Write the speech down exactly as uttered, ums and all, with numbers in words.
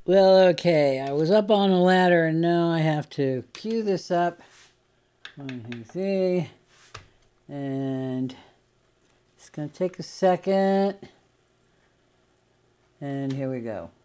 Well, okay, I was up on a ladder and now I have to cue this up. One, two, three. And it's going to take a second. And here we go.